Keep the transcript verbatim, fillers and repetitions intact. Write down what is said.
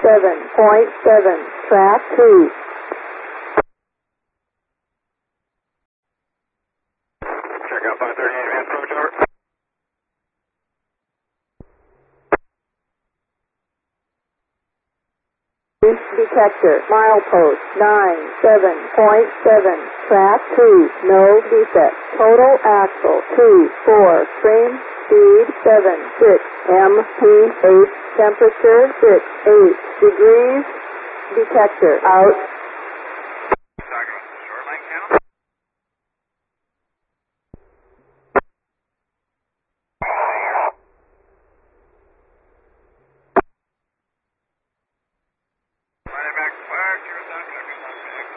seven point seven, track two. Check out five thirty-eight, advanced approach, over. Detector, milepost nine seven point seven, track two, no defect. Total axle two four, frame speed seven six, M P eight, temperature six eight degrees. Detector out.